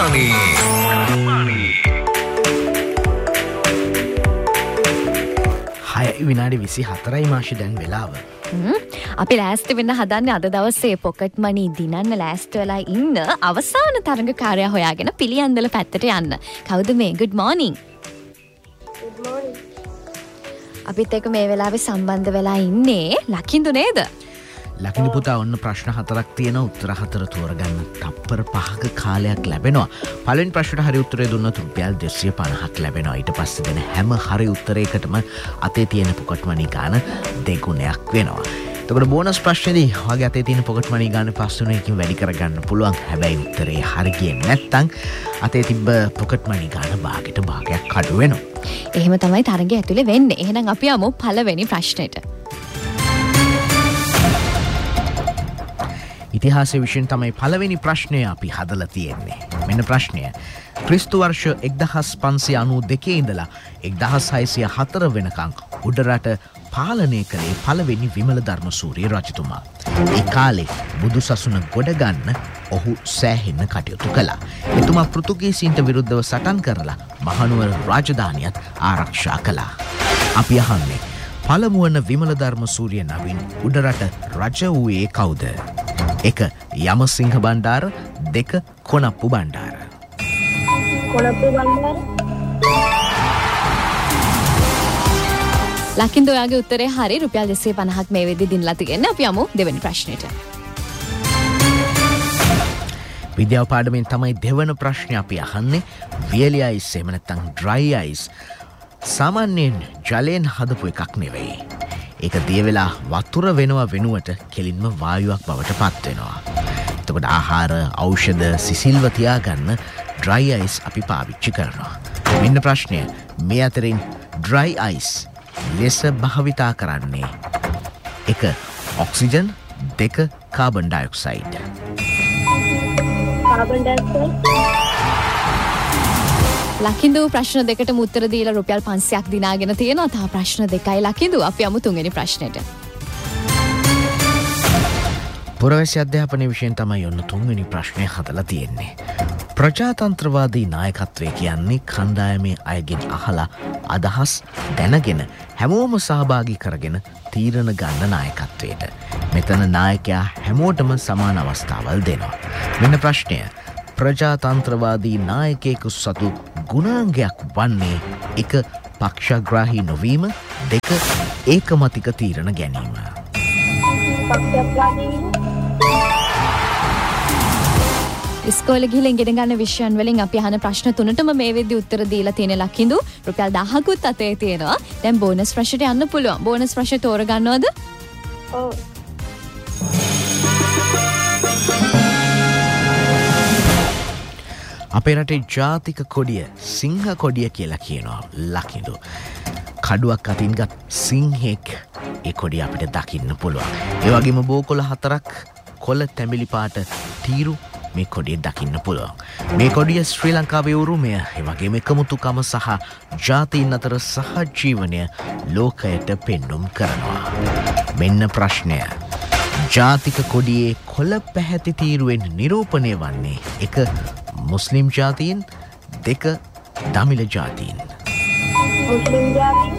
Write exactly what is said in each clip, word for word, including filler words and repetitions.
money. money. හය විනාඩි විසිහතරයි මාෂි දැන් වෙලාව. අපි ලෑස්ති වෙන්න හදන්නේ අද දවසේ පොකට් මනි දිනන්න ලෑස්ති වෙලා ඉන්න අවසාන තරඟකාරයා හොයාගෙන පිළියන්දල පැත්තට යන්න. කවුද මේ? good morning. good morning. අපිත් එක්ක මේ වෙලාවේ සම්බන්ධ වෙලා ඉන්නේ ලකින්දු නේද? ලකින්දු පුතා ඔන්න ප්‍රශ්න හතරක් තියෙනවා. උත්තර හතර තෝරගන්න තප්පර පහක කාලයක් ලැබෙනවා. පළවෙනි ප්‍රශ්නට හරි උත්තරය දුන්නොත් රුපියල් දෙසිය පනහක් ලැබෙනවා. ඊට පස්සේ දෙන හැම හරි උත්තරයකටම අතේ තියෙන පොකට් මනි ගාන දෙගුණයක් වෙනවා. එතකොට බෝනස් ප්‍රශ්නේදී ඔයාගේ අතේ තියෙන පොකට් මනි ගාන පස් තුනකින් වැඩි කරගන්න පුළුවන්. හැබැයි උත්තරේ හරි ගියේ නැත්නම් අතේ තිබ්බ පොකට් මනි ගාන භාගයට භාගයක් අඩු වෙනවා. එහෙම තමයි තරඟය ඇතුලේ වෙන්නේ. එහෙනම් අපි යමු පළවෙනි ප්‍රශ්නෙට. ඉතිහාසය විෂයෙන් තමයි පළවෙනි ප්‍රශ්නය අපි හදලා තියෙන්නේ. මෙන්න ප්‍රශ්නය. ක්‍රිස්තු වර්ෂ එක්දහස් පන්සිය අනූ දෙකේ ඉඳලා එක්දහස් හයසිය හතර වෙනකං උඩරට පාලනය කළේ පළවෙනි විමල ධර්මසූරිය රජතුමා. ඒ කාලේ බුදු සසුන ගොඩ ගන්න ඔහු සෑහෙන්න කටයුතු කළා. එතුමා පෘතුගීසීන්ට විරුද්ධව සටන් කරලා මහනුවර රාජධානියත් ආරක්ෂා කළා. අපි අහන්නේ පළමුවන විමල ධර්මසූරිය නවින් උඩරට රජ වූයේ කවුද? එක යමසිංහ බණ්ඩාර, දෙක කොනප්පු බණ්ඩාර. කොනප්පු බණ්ඩාර. ලකින්ද ඔයාගේ උත්තරේ හරි. රුපියල් දෙසිය පනහක් මේ වෙද්දි දිනලා තියෙන්නේ. අපි යමු දෙවෙනි ප්‍රශ්නෙට. විද්‍යාව පාඩමෙන් තමයි දෙවන ප්‍රශ්නේ අපි අහන්නේ. වියලි අයිස් එහෙම නැත්නම් ඩ්‍රයි අයිස් සාමාන්‍යයෙන් ජලයෙන් හදපු එකක් නෙවෙයි. ඒක දිය වෙලා වතුර වෙනවා වෙනුවට කෙලින්ම වායුවක් බවට පත් වෙනවා. එතකොට ආහාර, ඖෂධ, සිසිල්ව තියාගන්න ඩ්‍රයි අයිස් අපි පාවිච්චි කරනවා. මෙන්න ප්‍රශ්නය. මේ අතරින් ඩ්‍රයි අයිස් ලෙස භාවිතා කරන්නේ එක ඔක්සිජන්, දෙක කාබන් ඩයොක්සයිඩ්. Carbon dioxide. ලකින්දු ප්‍රශ්න දෙකටම උත්තර දීලා රුපියල් පන්සියක් දිනාගෙන තියෙනවා. තව ප්‍රශ්න දෙකයි ලකින්දු. අපි යමු තුන්වෙනි ප්‍රශ්නෙට. පුරවැසි අධ්‍යාපනය විෂයෙන් තමයි ඔන්න තුන්වෙනි ප්‍රශ්නය හදලා තියෙන්නේ. ප්‍රජාතන්ත්‍රවාදී නායකත්වය කියන්නේ කණ්ඩායමේ අයගෙන් අහලා අදහස් දැනගෙන හැමෝම සහභාගී කරගෙන තීරණ ගන්න නායකත්වයට. මෙතන නායකයා හැමෝටම සමාන අවස්ථාවල් දෙනවා. මෙන්න ප්‍රශ්නය. ප්‍රජාතන්ත්‍රවාදී නායකයෙකු සතු ගුණාංගයක් වන්නේ එක පක්ෂග්‍රාහී නොවීම, දෙක ඒකමතික තීරණ ගැනීම. පක්ෂග්‍රාහී ඉස්කෝලේ ගිහලා ඉගෙන ගන්න විෂයන් වලින් අපි අහන ප්‍රශ්න තුනටම මේ වෙද්දි උත්තර දීලා තියෙන ලකින්දු රුපියල් දහකුත් අතේ තියෙනවා. දැන් බෝනස් ප්‍රශ්නට යන්න පුළුවන්. බෝනස් ප්‍රශ්න තෝරගන්නවද? ඔව්. අපේ රටේ ජාතික කොඩිය සිංහ කොඩිය කියලා කියනවා ලකින්දු. කඩුවක් අතින් ගත් සිංහෙක් ඒ කොඩිය අපිට දකින්න පුළුවන්. ඒ වගේම බෝකොළ හතරක් කොළ තැඹිලි පාට තීරු මේ කොඩිය දකින්න පුළුවන්. මේ කොඩිය ශ්‍රී ලංකාවේ උරුමය, ඒ වගේම එකමුතුකම සහ ජාතීන් අතර සහජීවනය ලෝකයට පෙන්නුම් කරනවා. මෙන්න ප්‍රශ්නය. ජාතික කොඩියේ කොළ පැහැති තීරුවෙන් නිරූපණය වන්නේ එක මුස්ලිම් ජාතීන්, දෙක දමිළ ජාතීන්. මුස්ලිම් ජාතීන්.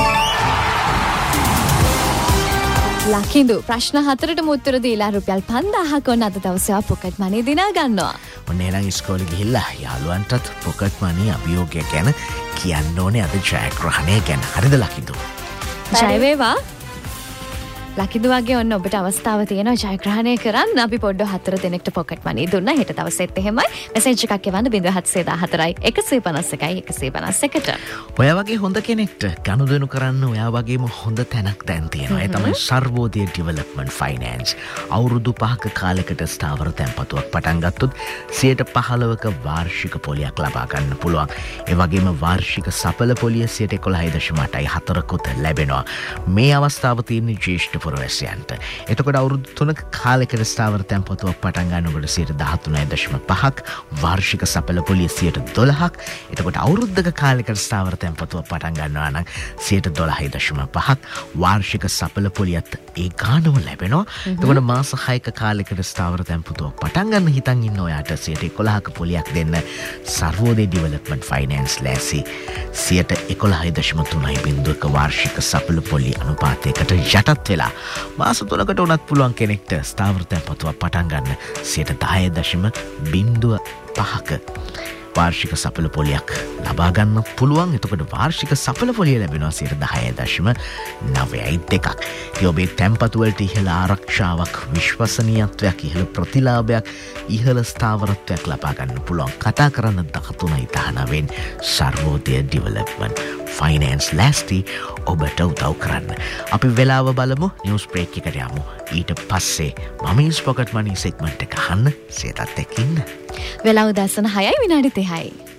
ලකින්දු ප්‍රශ්න හතරටම උත්තර දීලා රුපියල් පන්දාහක් ඔන්න අද දවසේ පොකට් මනි දිනා ගන්නවා. ඔන්න එහෙනම් ඉස්කෝලේ ගිහිල්ලා යාළුවන්ටත් පොකට් මනි අභියෝගය ගැන කියන්න ඕනේ අද ජයග්‍රහණය ගැන. හරිද ලකින්දු? ජය වේවා. ලකින්දු වගේ ඔන්න ඔබට අවස්ථාව තියෙනවා ජයග්‍රහණය කරන්න. අපි පොඩ්ඩ හතර දෙනෙක්ට පොකට් මනි දුන්නා. හෙට දවසෙත් එහෙමයි. මෙසේජ් එකක් එවන්න ज़ीरो सात सात चार එකසිය පනස් එකයි එකසිය පනස් එකට. ඔයා වගේ හොඳ කෙනෙක්ට ගනුදෙනු කරන්න ඔයා වගේම හොඳ තැනක් දැන් තියෙනවා. ඒ තමයි සර්වෝදය ඩෙවලොප්මන්ට් ෆයිනෑන්ස්. අවුරුදු පහක කාලයකට ස්ථාවර තැන්පතුවක් පටන් ගත්තොත් සියයට පහළොවක වාර්ෂික පොලියක් ලබා ගන්න පුළුවන්. ඒ වගේම වාර්ෂික සඵල පොලිය සියයට එකොළහයි දශම අටයි හතරකුත් ලැබෙනවා. මේ අවස්ථාව තියෙන්නේ ජ්‍යෙෂ්ඨ පුරවැසියන්ට. එතකොට අවුරුදු තුනක කාලයකට ස්ථාවර තැන්පතුවක් පටන් ගන්නකොට සියයට දහතුනයි දශම පහක් වාර්ෂික සපල පොලිය සියයට දොළහක්. එතකොට අවුරුද්දක කාලයකට ස්ථාවර තැන්පතුවක් පටන් ගන්නවා නම් සියයට දොළහයි දශම පහක් වාර්ෂික සපල පොලියත් ඒ ගානම ලැබෙනවා. එතකොට මාස හයක කාලයකට ස්ථාවර තැන්පතුවක් පටන් ගන්න හිතන් ඉන්න ඔයාට සියයට එකොළහක පොලියක් දෙන්න සර්වෝදය ඩිවලොප්මන්ට් ෆයිනෑන්ස් ලෑසි සියයට එකොළහයි දශම තුනයි බිංදුවක වාර්ෂික සපල පොලි අනුපාතයකට යටත් වෙලා මාස තුනකට උනත් පුළුවන් කෙනෙක්ට ස්ථාවර තැන්පතුවක් පටන් ගන්න සියයට දහය දශම බිංදුව පහක වාර්ෂික සපල පොලියක් ලබා ගන්න පුළුවන්. එතකොට වාර්ෂික සපල පොලිය ලැබෙනවා සියයට දහය දශම නවයයි දෙකක්. ඉතින් ඔබේ තැන්පතු වලට ඉහළ ආරක්ෂාවක්, විශ්වසනීයත්වයක්, ඉහළ ප්‍රතිලාභයක්, ඉහළ ස්ථාවරත්වයක් ලබා ගන්න පුළුවන්. කතා කරන්න දහතුනයි දහනවෙන් සර්වෝදය ඩිවලොප්මන්ට් ෆයිනෑන්ස් ලෑස්ති ඔබට උදව් කරන්න. අපි වෙලාව බලමු, නිවුස් බ්‍රේක් එකට යමු. ඊට පස්සේ මමීස් පොකට් මනි සෙග්මන්ට් එක අහන්න. සියතත් එක්ක ඉන්න. වෙලාව දසන හයයි විනාඩි තිහයි.